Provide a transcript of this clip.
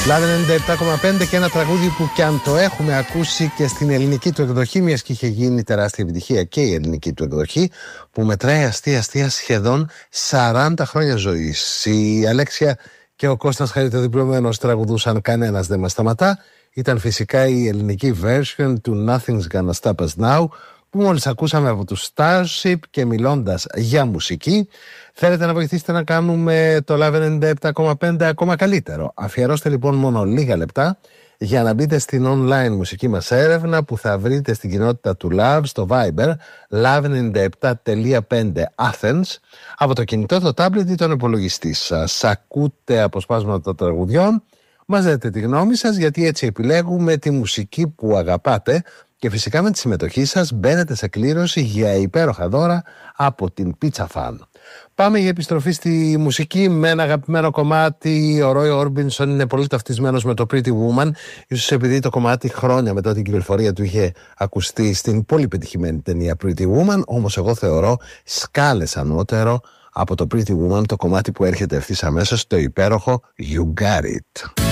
Λάδι 97,5 και ένα τραγούδι που κι αν το έχουμε ακούσει και στην ελληνική του εκδοχή, μιας και είχε γίνει τεράστια επιτυχία και η ελληνική του εκδοχή, που μετράει αστεία σχεδόν 40 χρόνια ζωής. Η Αλέξια και ο Κώστας Χαριτοδιπλωμένος τραγουδούσαν «Κανένας δεν μας σταματά». Ήταν φυσικά η ελληνική version του Nothing's Gonna Stop Us Now, που μόλις ακούσαμε από τους Starship. Και μιλώντας για μουσική, θέλετε να βοηθήσετε να κάνουμε το Love 97,5 ακόμα καλύτερο. Αφιερώστε λοιπόν μόνο λίγα λεπτά για να μπείτε στην online μουσική μας έρευνα που θα βρείτε στην κοινότητα του Love στο Viber love97.5 Athens από το κινητό, το tablet ή τον υπολογιστή σας. Ακούτε αποσπάσματα των τραγουδιών, μαζετε τη γνώμη σας, γιατί έτσι επιλέγουμε τη μουσική που αγαπάτε. Και φυσικά με τη συμμετοχή σας μπαίνετε σε κλήρωση για υπέροχα δώρα από την Pizza Fan. Πάμε για επιστροφή στη μουσική με ένα αγαπημένο κομμάτι. Ο Roy Orbison είναι πολύ ταυτισμένος με το Pretty Woman, ίσως επειδή το κομμάτι χρόνια μετά την κυκλοφορία του είχε ακουστεί στην πολύ πετυχημένη ταινία Pretty Woman. Όμως εγώ θεωρώ σκάλες ανώτερο από το Pretty Woman το κομμάτι που έρχεται ευθύς αμέσως, το υπέροχο You Got It.